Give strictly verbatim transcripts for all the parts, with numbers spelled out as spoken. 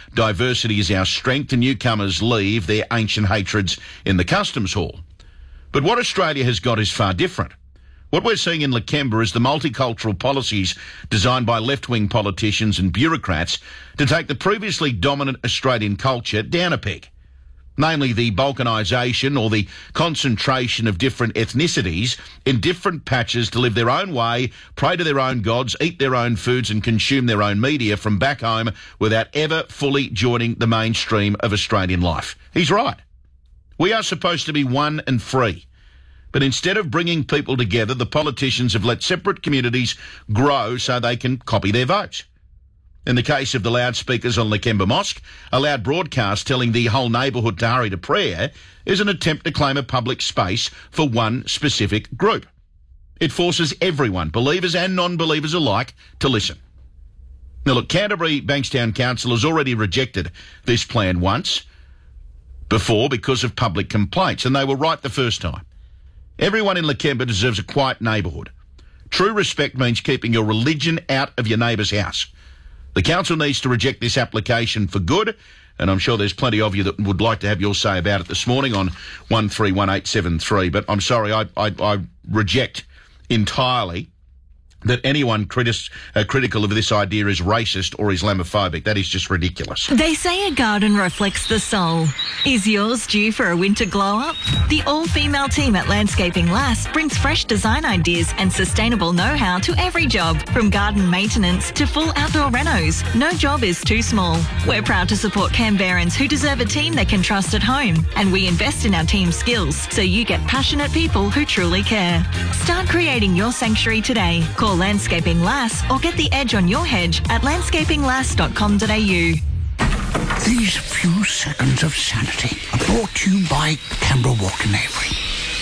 diversity is our strength and newcomers leave their ancient hatreds in the customs hall. But what Australia has got is far different. What we're seeing in Lakemba is the multicultural policies designed by left-wing politicians and bureaucrats to take the previously dominant Australian culture down a peg. Namely the balkanisation or the concentration of different ethnicities in different patches to live their own way, pray to their own gods, eat their own foods and consume their own media from back home without ever fully joining the mainstream of Australian life. He's right. We are supposed to be one and free. But instead of bringing people together, the politicians have let separate communities grow so they can copy their votes. In the case of the loudspeakers on Lakemba Mosque, a loud broadcast telling the whole neighbourhood to hurry to prayer is an attempt to claim a public space for one specific group. It forces everyone, believers and non-believers alike, to listen. Now look, Canterbury Bankstown Council has already rejected this plan once before because of public complaints, and they were right the first time. Everyone in Lakemba deserves a quiet neighbourhood. True respect means keeping your religion out of your neighbour's house. The council needs to reject this application for good, and I'm sure there's plenty of you that would like to have your say about it this morning on one three one eight seven three. But I'm sorry, I, I, I reject entirely that anyone critis- uh, critical of this idea is racist or Islamophobic. That is just ridiculous. They say a garden reflects the soul. Is yours due for a winter glow-up? The all-female team at Landscaping Lass brings fresh design ideas and sustainable know-how to every job, from garden maintenance to full outdoor renos. No job is too small. We're proud to support Canberrans who deserve a team they can trust at home, and we invest in our team's skills so you get passionate people who truly care. Start creating your sanctuary today. Call Landscaping Lass or get the edge on your hedge at landscaping lass dot com dot a u. These few seconds of sanity are brought to you by Canberra Walk and Avery.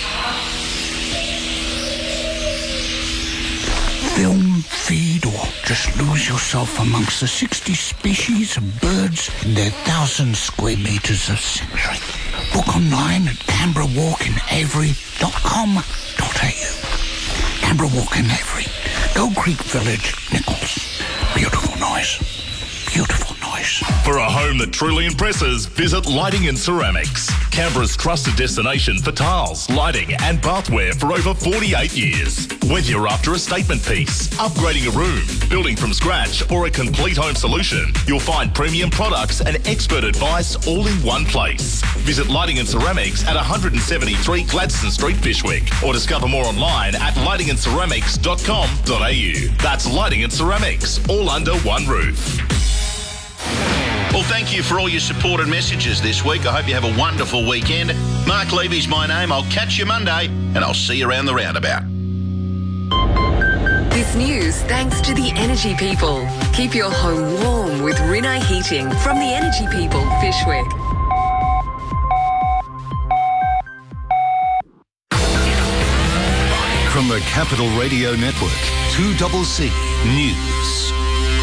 Film, feed, or just lose yourself amongst the sixty species of birds in their thousand square metres of sanctuary. Book online at canberra walk and avery dot com dot a u. Canberra Walk and Avery, Gold Creek Village, Nichols. Beautiful noise. Beautiful noise. For a home that truly impresses, visit Lighting and Ceramics. Canberra's trusted destination for tiles, lighting and bathware for over forty-eight years. Whether you're after a statement piece, upgrading a room, building from scratch or a complete home solution, you'll find premium products and expert advice all in one place. Visit Lighting and Ceramics at one seventy-three Gladstone Street, Fyshwick, or discover more online at lighting and ceramics dot com dot a u. That's Lighting and Ceramics, all under one roof. Well, thank you for all your support and messages this week. I hope you have a wonderful weekend. Mark Levy's my name. I'll catch you Monday, and I'll see you around the roundabout. This news thanks to the Energy People. Keep your home warm with Rinnai Heating from the Energy People, Fyshwick. From the Capital Radio Network, two C C News.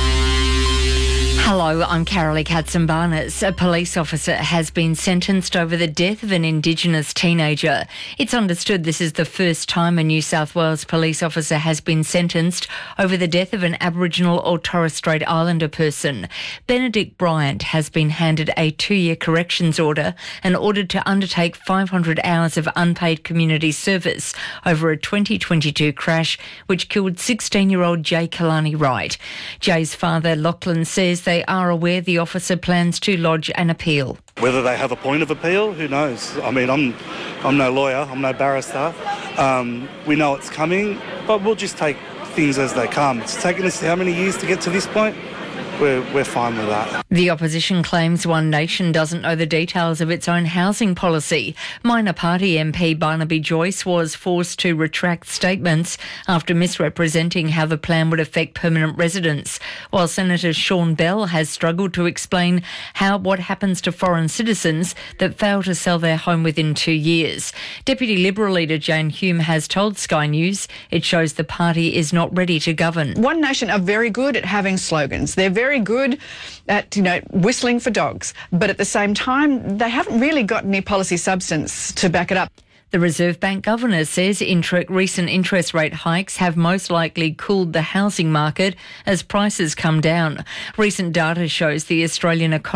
Hello, I'm Carolee Katzenbarnes. A police officer has been sentenced over the death of an Indigenous teenager. It's understood this is the first time a New South Wales police officer has been sentenced over the death of an Aboriginal or Torres Strait Islander person. Benedict Bryant has been handed a two-year corrections order and ordered to undertake five hundred hours of unpaid community service over a twenty twenty-two crash which killed sixteen-year-old Jay Kalani Wright. Jay's father, Lachlan, says they are aware the officer plans to lodge an appeal. Whether they have a point of appeal, who knows? I mean, I'm I'm no lawyer, I'm no barrister. Um, we know it's coming, but we'll just take things as they come. It's taken us how many years to get to this point? We're, we're fine with that. The opposition claims One Nation doesn't know the details of its own housing policy. Minor Party M P Barnaby Joyce was forced to retract statements after misrepresenting how the plan would affect permanent residents, while Senator Sean Bell has struggled to explain how what happens to foreign citizens that fail to sell their home within two years. Deputy Liberal leader Jane Hume has told Sky News it shows the party is not ready to govern. One Nation are very good at having slogans. They're very very good at, you know, whistling for dogs, but at the same time, they haven't really got any policy substance to back it up. The Reserve Bank governor says inter- recent interest rate hikes have most likely cooled the housing market as prices come down. Recent data shows the Australian economy